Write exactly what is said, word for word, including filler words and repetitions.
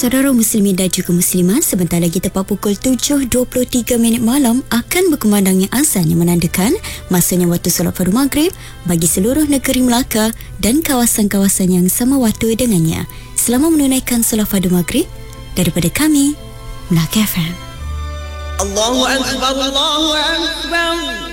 saudara muslimin dan juga muslimat, sebentar lagi tepat pukul tujuh dua puluh tiga minit malam akan berkumandangnya azan yang menandakan masanya waktu solat fardu maghrib bagi seluruh negeri Melaka dan kawasan-kawasan yang sama waktu dengannya. Selamat menunaikan solat fardu maghrib daripada kami, Melaka F M. Allahu Akbar, Allahu Akbar.